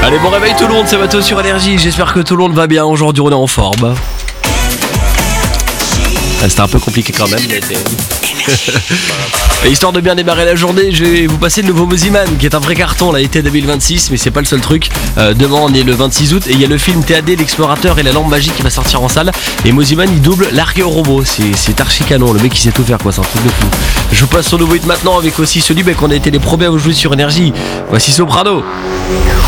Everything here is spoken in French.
Allez, bon réveil tout le monde, c'est Mato sur Énergie. J'espère que tout le monde va bien. Aujourd'hui, on est en forme. C'était un peu compliqué quand même, mais et histoire de bien démarrer la journée, je vais vous passer le nouveau Moziman qui est un vrai carton, là, été 2026, mais c'est pas le seul truc. Demain on est le 26 août et il y a le film TAD, l'explorateur et la lampe magique qui va sortir en salle. Et Moziman il double l'arc robot, c'est archi canon, le mec il sait tout faire quoi, c'est un truc de fou. Je vous passe son nouveau hit maintenant avec aussi celui qu'on a été les premiers à vous jouer sur Énergie. Voici Soprano.